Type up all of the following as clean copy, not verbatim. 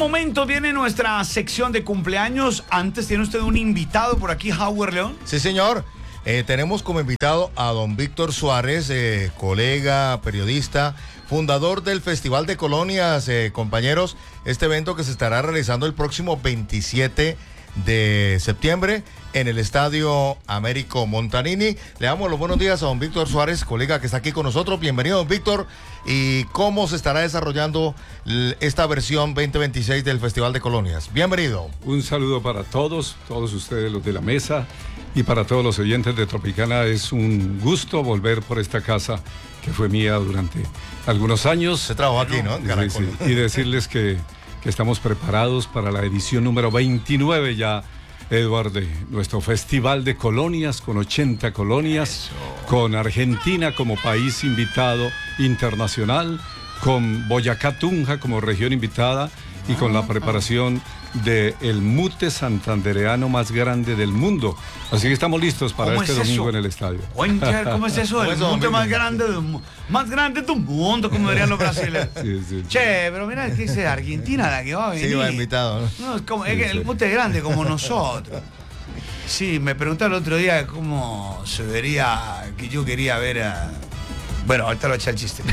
momento viene nuestra sección de cumpleaños. Antes tiene usted un invitado por aquí, Howard León. Sí, señor. Tenemos como invitado a don Víctor Suárez, colega, periodista, fundador del Festival de Colonias, compañeros. Este evento que se estará realizando el próximo 27 de septiembre en el Estadio Américo Montanini. Le damos los buenos días a don Víctor Suárez, colega que está aquí con nosotros. Bienvenido, don Víctor. ¿Y cómo se estará desarrollando esta versión 2026 del Festival de Colonias? Bienvenido. Un saludo para todos ustedes, los de la mesa, y para todos los oyentes de Tropicana. Es un gusto volver por esta casa que fue mía durante algunos años. Se trabajó aquí, ¿no? Sí, sí. Y decirles que estamos preparados para la edición número 29 ya, Edward, de nuestro Festival de Colonias, con 80 colonias, con Argentina como país invitado internacional, con Boyacá Tunja como región invitada y con la preparación del mute santandereano más grande del mundo. Así que estamos listos para este domingo en el estadio. ¿Cómo es eso? El mute más grande del mundo, como dirían los brasileños. Sí. Che, pero mira que dice Argentina la que va a venir. Sí, va invitado, ¿no? No, es que el mute es grande como nosotros. Sí, me preguntaron el otro día cómo se vería, que yo quería ver a... Bueno, ahorita lo echa el chiste.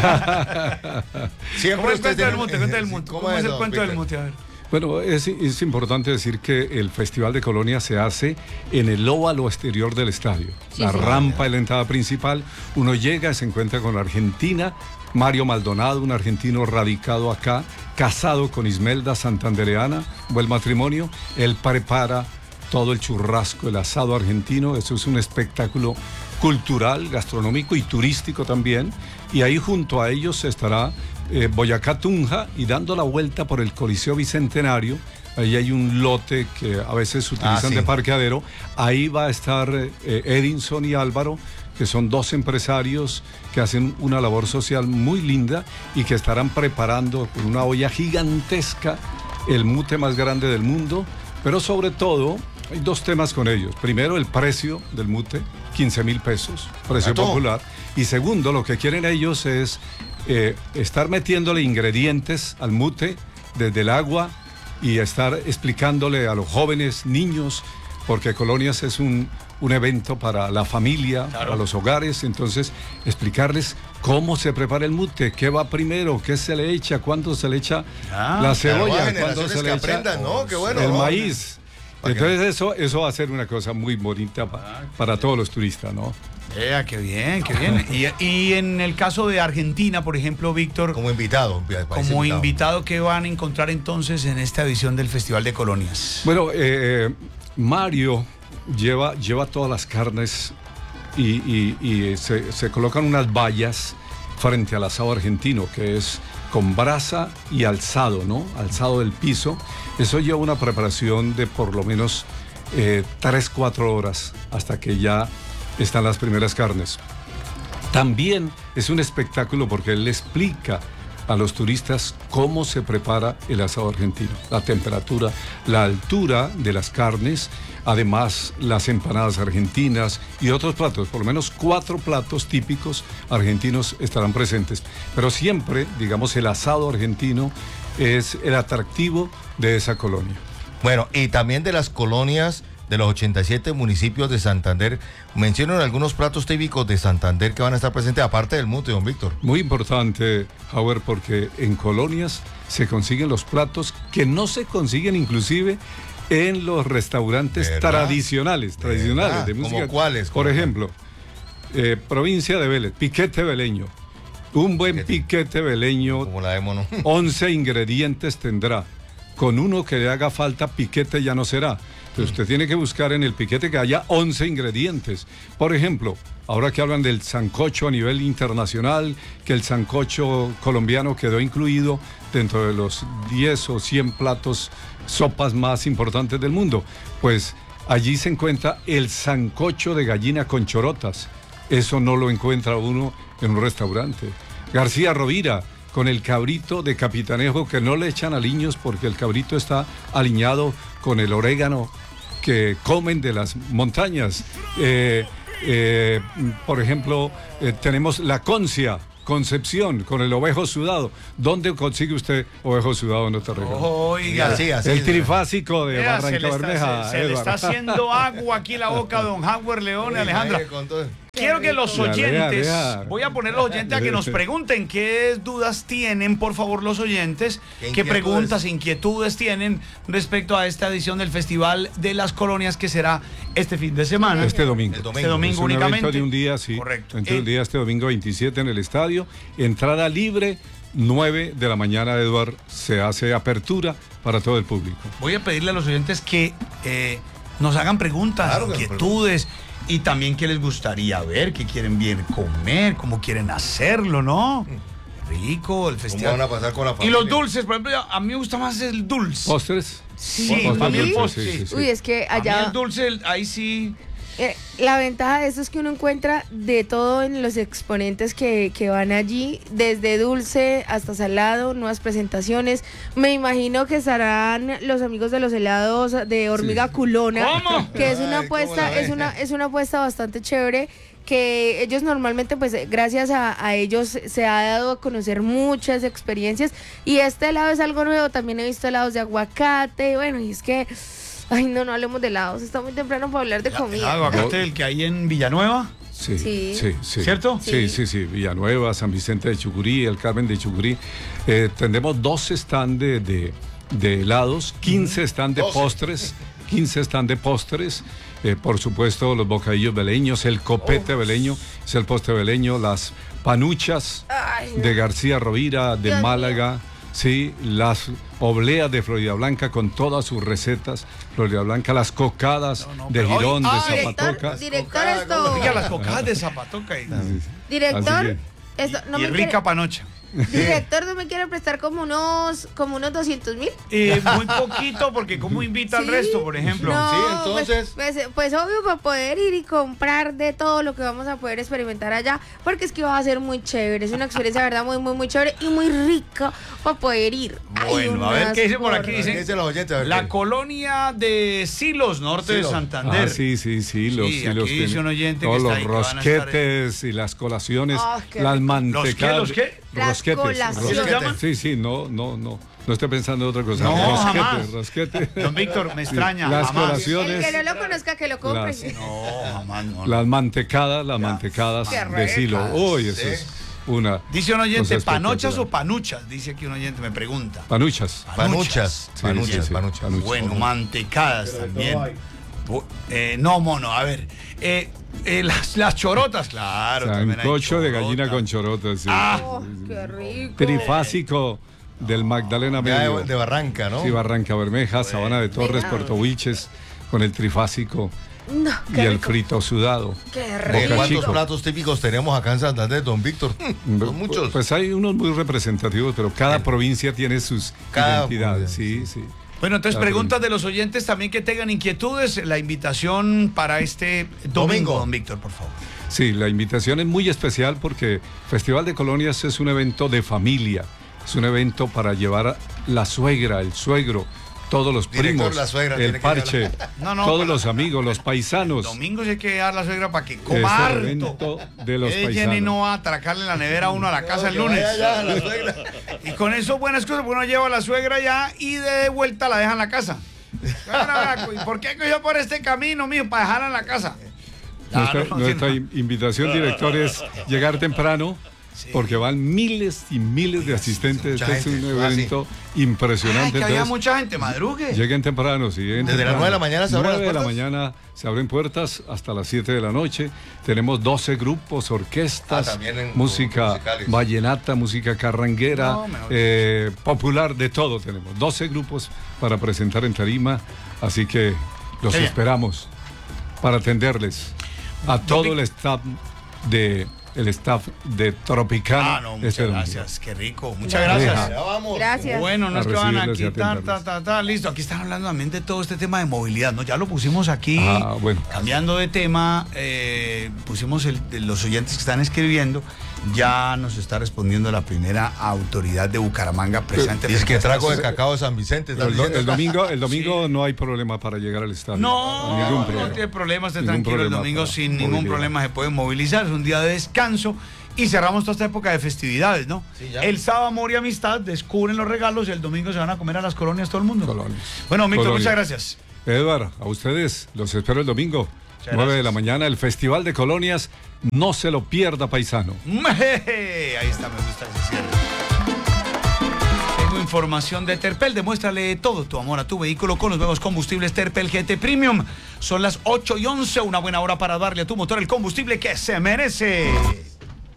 ¿Cómo es el cuento del mute? ¿Cómo es el cuento del mute? A ver. Bueno, es importante decir que el Festival de Colonias se hace en el óvalo exterior del estadio. La rampa y la entrada principal. Uno llega y se encuentra con la Argentina. Mario Maldonado, un argentino radicado acá, casado con Ismelda santandereana, buen matrimonio. Él prepara todo el churrasco, el asado argentino. Eso es un espectáculo cultural, gastronómico y turístico también. Y ahí junto a ellos estará Boyacá Tunja, y dando la vuelta por el Coliseo Bicentenario. Ahí hay un lote que a veces utilizan de parqueadero. Ahí va a estar Edinson y Álvaro, que son dos empresarios que hacen una labor social muy linda y que estarán preparando con una olla gigantesca el mute más grande del mundo. Pero sobre todo hay dos temas con ellos. Primero, el precio del mute, 15,000 pesos, precio popular. Y segundo, lo que quieren ellos es estar metiéndole ingredientes al mute desde el agua y estar explicándole a los jóvenes, niños, porque Colonias es un evento para la familia, para los hogares. Entonces, explicarles cómo se prepara el mute, qué va primero, qué se le echa, cuándo se le echa la cebolla, cuándo se le echa Qué bueno, el maíz. Entonces eso va a ser una cosa muy bonita para todos los turistas, ¿no? Qué bien, qué bien. Y en el caso de Argentina, por ejemplo, Víctor, como invitado, ¿qué van a encontrar entonces en esta edición del Festival de Colonias? Bueno, Mario lleva todas las carnes y se colocan unas vallas frente al asado argentino, que es con brasa y alzado, ¿no? Alzado del piso. Eso lleva una preparación de por lo menos 3-4 horas hasta que ya están las primeras carnes. También es un espectáculo porque él le explica a los turistas cómo se prepara el asado argentino, la temperatura, la altura de las carnes, además las empanadas argentinas y otros platos. Por lo menos 4 platos típicos argentinos estarán presentes, pero siempre, digamos, el asado argentino es el atractivo de esa colonia. Bueno, y también de las colonias de los 87 municipios de Santander, mencionan algunos platos típicos de Santander que van a estar presentes, aparte del mute, don Víctor. Muy importante, Howard, porque en colonias se consiguen los platos que no se consiguen inclusive en los restaurantes tradicionales de música. ¿Cómo cuáles? Por ejemplo, provincia de Vélez, piquete veleño. Un buen piquete veleño, como la de mono. 11 ingredientes tendrá. Con uno que le haga falta, piquete ya no será. Entonces usted tiene que buscar en el piquete que haya 11 ingredientes. Por ejemplo, ahora que hablan del sancocho a nivel internacional, que el sancocho colombiano quedó incluido dentro de los 10 o 100 platos, sopas más importantes del mundo, pues allí se encuentra el sancocho de gallina con chorotas. Eso no lo encuentra uno en un restaurante. García Rovira, con el cabrito de Capitanejo, que no le echan aliños porque el cabrito está aliñado con el orégano que comen de las montañas. Por ejemplo, tenemos la concia Concepción, con el Ovejo Sudado. ¿Dónde consigue usted Ovejo Sudado en nuestra región? Oiga, Sí, así el es. trifásico de vea, Barranca Bermeja. se le está haciendo agua aquí la boca a don Howard León y Alejandra. Quiero que los oyentes, voy a poner los oyentes a que nos pregunten qué dudas tienen, por favor, los oyentes, qué preguntas, inquietudes tienen respecto a esta edición del Festival de las Colonias que será este fin de semana. Este domingo. Este domingo Es un únicamente. evento de un día, sí. Correcto. Evento de un día, este domingo 27 en el estadio. Entrada libre, 9 de la mañana, Eduard. Se hace apertura para todo el público. Voy a pedirle a los oyentes que nos hagan preguntas, Claro que inquietudes y también qué les gustaría ver, qué quieren bien comer, cómo quieren hacerlo, ¿no? Rico, el festival. ¿Cómo van a pasar con la Y familia? los dulces, por ejemplo, a mí me gusta más el dulce. ¿Postres? Sí, Postres para mí el dulces, postre. sí, sí. Uy, es que A mí allá el dulce, ahí sí. la ventaja de eso es que uno encuentra de todo en los exponentes que van allí, desde dulce hasta salado, nuevas presentaciones. Me imagino que estarán los amigos de los helados de hormiga culona, ¿Cómo? que es una Ay, ¿cómo apuesta, la es una apuesta bastante chévere, que ellos normalmente, pues gracias a ellos se ha dado a conocer muchas experiencias, y este helado es algo nuevo. También he visto helados de aguacate, bueno, y es que ay, no hablemos de helados, está muy temprano para hablar de El comida. aguacate, el que hay en Villanueva. Sí, Sí. sí, sí. ¿Cierto? Sí, sí, sí. Villanueva, San Vicente de Chucurí, el Carmen de Chucurí. Tendremos 12 stands de helados, 15 stands de 12. postres, 15 stands de postres. Por supuesto, los bocadillos veleños, el copete veleño, es el postre veleño, las panuchas Ay, no. de García Rovira, de Dios Málaga. Sí, las obleas de Florida Blanca con todas sus recetas. Florida Blanca, las cocadas de pero Girón, hoy- de Director, Zapatoca. director, Cocada, esto. Oiga, las cocadas de Zapatoca y, Director, Así esto, no y me rica quiere, panocha. director, ¿no me quiere prestar como unos 200.000? Muy poquito, porque ¿cómo invita al Sí. resto, por ejemplo? No, Sí, entonces. pues obvio, para poder ir y comprar de todo lo que vamos a poder experimentar allá, porque es que va a ser muy chévere, es una experiencia, de verdad, muy, muy, muy chévere y muy rica para poder ir. Hay Bueno, a ver, ¿qué dice por aquí? unas Dice, Dicen los oyentes, a ver la qué. colonia de Silos, norte Silos. de Santander. Ah, sí, sí, sí, los Sí, aquí dice tienen. un oyente que Todos está los ahí, que van a estar rosquetes y las colaciones, Ah, qué las rico. mantecadas. ¿Los qué? Las Rosquetes. colaciones. ¿Así se llaman? Sí, sí, no estoy pensando en otra cosa. No, jamás. Rosquete. Don Víctor, me extraña. Las jamás. colaciones. El que no lo conozca, que lo compre. Las- No, jamás no. Las mantecadas Qué de Silo. ricas. Uy, eso Sí. es una. Dice un oyente, cosa ¿panochas espectacular. o panuchas? Dice aquí un oyente, me pregunta. Panuchas. Panuchas. Sí, Panuchas, sí, sí. panuchas. Panuchas. Bueno, mantecadas también. No, mono, a ver. Las chorotas, claro. también hay Sancocho de chorota. gallina con chorotas. Sí. Ah. Oh, qué rico. Trifásico del Magdalena Ya Medio. de Barranca, ¿no? Sí, Barranca Bermeja, Sabana de Torres, Venga. Puerto Wilches, con el trifásico No, y qué el rico. frito sudado. Qué ¿De Boca rico. ¿Cuántos Chico. platos típicos tenemos acá en Santander, don Víctor? Son muchos. Pues hay unos muy representativos, pero cada provincia tiene sus Cada identidades. provincia, Sí, sí. Bueno, entonces Claro. preguntas de los oyentes también que tengan inquietudes. La invitación para este domingo, don Víctor, por favor. Sí, la invitación es muy especial porque Festival de Colonias es un evento de familia, es un evento para llevar a la suegra, el suegro, todos los Director, primos, la suegra el tiene que parche, No, no, todos para- los amigos, los paisanos. Domingo sí hay que dar la suegra para que Es coma el harto. evento de los Jenny paisanos. no va a atracarle la nevera a uno a la casa el Que lunes. vaya ya, la suegra. Y con eso buenas cosas, porque uno lleva a la suegra ya y de vuelta la deja en la casa. ¿Y por qué cogió por este camino, mijo? Para dejarla en la casa. Nuestra, Claro, nuestra sí, no. invitación, director, es llegar temprano, porque van miles y miles de asistentes. mucha Este es un gente. evento Ay, impresionante. que había Entonces, mucha gente, madrugue. lleguen temprano, sí, lleguen Desde las temprano. 9 de la mañana se abren las 9 de la puertas. mañana se abren puertas hasta las 7 de la noche. Tenemos 12 grupos, orquestas, Ah, también en música musicales. vallenata, música carranguera, No, mejor popular, de todo tenemos. 12 grupos para presentar en tarima, así que los Qué bien. esperamos para atenderles a todo el staff de Tropicana. Ah, no, muchas este domingo. gracias. Qué rico. Muchas gracias. Ya vamos. Gracias. Bueno, no A es que van a recibirles y quitar, atenderles. listo. Aquí están hablando también de todo este tema de movilidad, ¿no? Ya lo pusimos aquí. Ah, bueno. Cambiando de tema, pusimos de los oyentes que están escribiendo. Ya nos está respondiendo la primera autoridad de Bucaramanga presente. Dice que frente a trago de estas- cacao de San Vicente. están El, diciendo. el domingo no hay problema para llegar al estadio. No, Ningún no problema. tiene problema, esté Ningún tranquilo. El problema domingo para sin ningún movilidad. problema se puede movilizar. Es un día de descanso Y cerramos toda esta época de festividades, ¿no? Sí, el sábado amor y amistad, descubren los regalos y el domingo se van a comer a las colonias todo el mundo. Colonias. Bueno, Víctor, muchas gracias. Eduardo, a ustedes los espero el domingo, 9 de la mañana, el Festival de Colonias. No se lo pierda, paisano. Ahí está, me gusta ese cierre. Tengo información de Terpel. Demuéstrale todo tu amor a tu vehículo con los nuevos combustibles Terpel GT Premium. Son las 8:11, una buena hora para darle a tu motor el combustible que se merece.